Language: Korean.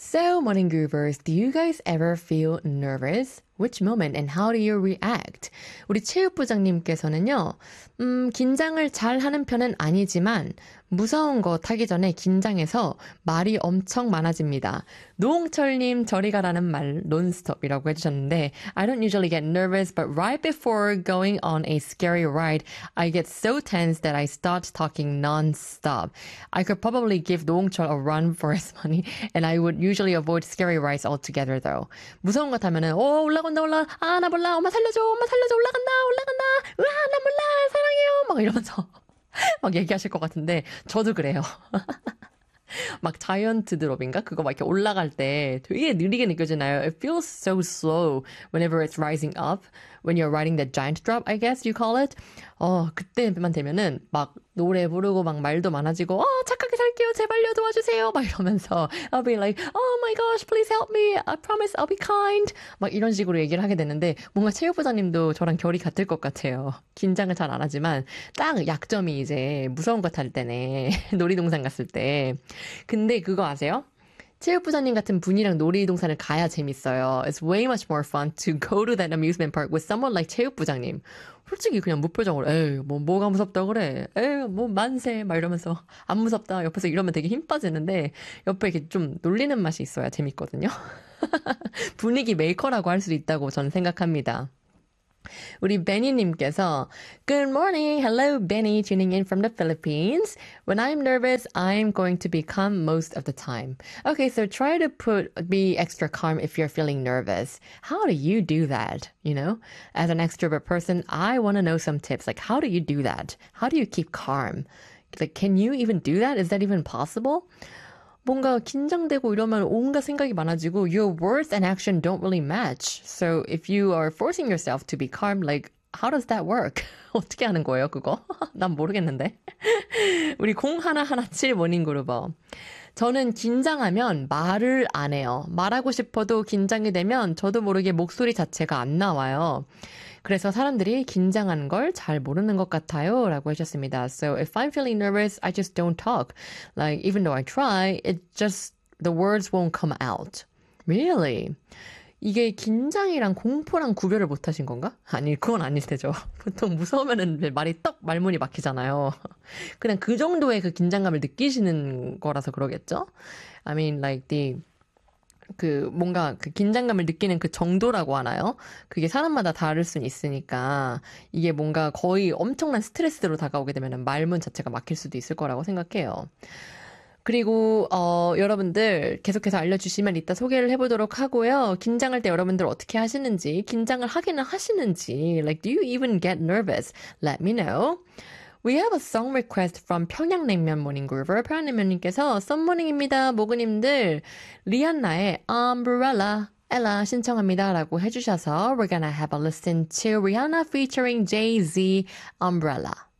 So, morning groovers, do you guys ever feel nervous? Which moment and how do you react? 우리 체육부장님께서는요, 긴장을 잘 하는 편은 아니지만, 무서운 거 타기 전에 긴장해서 말이 엄청 많아집니다. 노홍철님, 저리 가라는 말, 논스톱이라고 해주셨는데, I don't usually get nervous, but right before going on a scary ride, I get so tense that I start talking non-stop. I could probably give 노홍철 a run for his money, and I would usually avoid scary rides altogether, though. 무서운 거 타면은, 올라간다, 아, 나 몰라, 엄마 살려줘, 올라간다, 으아, 나 몰라, 사랑해요, 막 이러면서 막 얘기하실 것 같은데, 저도 그래요. 막 자이언트 드롭인가? 그거 막 이렇게 올라갈 때 되게 느리게 느껴지나요? It feels so slow whenever it's rising up. When you're riding the giant drop, I guess you call it. 그때만 되면은 막 노래 부르고 막 말도 많아지고, 착하게 살게요. 제발요 도와주세요. 막 이러면서 I'll be like, oh my gosh, please help me. I promise I'll be kind. 막 이런 식으로 얘기를 하게 되는데 뭔가 체육부장님도 저랑 결이 같을 것 같아요. 긴장을 잘 안 하지만 딱 약점이 이제 무서운 거 탈 때네. 놀이동산 갔을 때. 근데 그거 아세요? 체육부장님 같은 분이랑 놀이동산을 가야 재밌어요. It's way much more fun to go to that amusement park with someone like 체육부장님. 솔직히 그냥 무표정으로 에이 뭐가 무섭다 그래. 에이 뭐 만세 막 이러면서 안 무섭다. 옆에서 이러면 되게 힘 빠지는데 옆에 이렇게 좀 놀리는 맛이 있어야 재밌거든요. 분위기 메이커라고 할 수도 있다고 저는 생각합니다. 우리 베니님께서 Good morning, hello Benny, tuning in from the Philippines. When I'm nervous, I'm going to be calm most of the time. Okay, so try to be extra calm if you're feeling nervous. How do you do that? You know, as an extrovert person, I want to know some tips. Like, how do you do that? How do you keep calm? Like, can you even do that? Is that even possible? 뭔가 긴장되고 이러면 온갖 생각이 많아지고 your words and action don't really match. So if you are forcing yourself to be calm, like how does that work? 어떻게 하는 거예요, 그거? 난 모르겠는데. 우리 0117 모닝그루버. 저는 긴장하면 말을 안 해요. 말하고 싶어도 긴장이 되면 저도 모르게 목소리 자체가 안 나와요. 그래서 사람들이 긴장하는 걸 잘 모르는 것 같아요. 라고 하셨습니다. So if I'm feeling nervous, I just don't talk. Like, even though I try, the words won't come out. Really? 이게 긴장이랑 공포랑 구별을 못 하신 건가? 아니, 그건 아닐 테죠. 보통 무서우면은 말이 말문이 막히잖아요. 그냥 그 정도의 그 긴장감을 느끼시는 거라서 그러겠죠? I mean, like 뭔가 그 긴장감을 느끼는 그 정도라고 하나요? 그게 사람마다 다를 수는 있으니까 이게 뭔가 거의 엄청난 스트레스로 다가오게 되면 말문 자체가 막힐 수도 있을 거라고 생각해요. 그리고 여러분들 계속해서 알려주시면 이따 소개를 해보도록 하고요. 긴장할 때 여러분들 어떻게 하시는지, 긴장을 하기는 하시는지, like do you even get nervous? Let me know. We have a song request from 평양냉면 모닝그루버. 평양냉면님께서 썬모닝입니다. 모그님들 리안나의 Umbrella Ella 신청합니다 라고 해주셔서 We're gonna have a listen to Rihanna featuring Jay-Z Umbrella.